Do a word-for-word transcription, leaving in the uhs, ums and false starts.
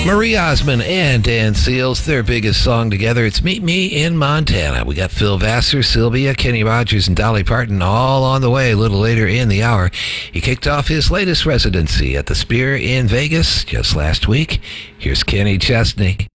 Marie Osmond and Dan Seals, their biggest song together. It's Meet Me in Montana. We got Phil Vassar, Sylvia, Kenny Rogers, and Dolly Parton all on the way a little later in the hour. He kicked off his latest residency at the Spear in Vegas just last week. Here's Kenny Chesney.